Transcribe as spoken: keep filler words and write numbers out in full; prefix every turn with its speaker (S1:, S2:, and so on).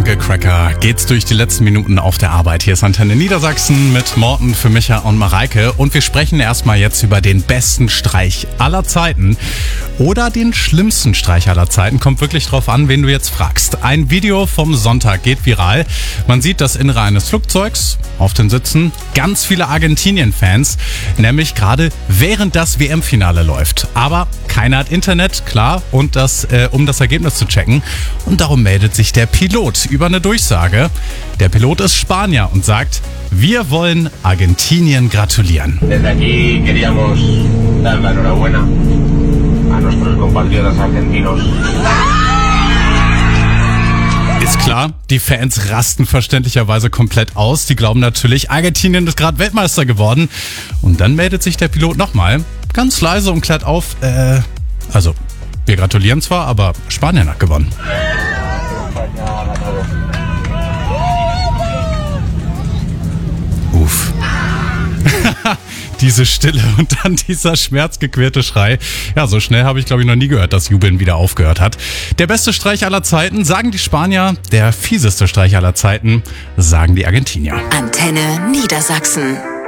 S1: Muskelcracker geht's durch die letzten Minuten auf der Arbeit. Hier ist Antenne Niedersachsen mit Morten für Micha und Mareike. Und wir sprechen erstmal jetzt über den besten Streich aller Zeiten oder den schlimmsten Streich aller Zeiten. Kommt wirklich drauf an, wen du jetzt fragst. Ein Video vom Sonntag geht viral. Man sieht das Innere eines Flugzeugs, auf den Sitzen ganz viele Argentinien-Fans, nämlich gerade während das W M-Finale läuft. Aber keiner hat Internet, klar, und das, äh, um das Ergebnis zu checken. Und darum meldet sich der Pilot über eine Durchsage. Der Pilot ist Spanier und sagt, wir wollen Argentinien gratulieren.
S2: Desde aquí queríamos dar la enhorabuena a nuestros compatriotas argentinos.
S1: Ist klar, die Fans rasten verständlicherweise komplett aus. Die glauben natürlich, Argentinien ist gerade Weltmeister geworden. Und dann meldet sich der Pilot nochmal, ganz leise und klärt auf, äh, also, wir gratulieren zwar, aber Spanien hat gewonnen. Uff. Diese Stille und dann dieser schmerzgequälte Schrei. Ja, so schnell habe ich, glaube ich, noch nie gehört, dass Jubeln wieder aufgehört hat. Der beste Streich aller Zeiten, sagen die Spanier. Der fieseste Streich aller Zeiten, sagen die Argentinier.
S3: Antenne Niedersachsen.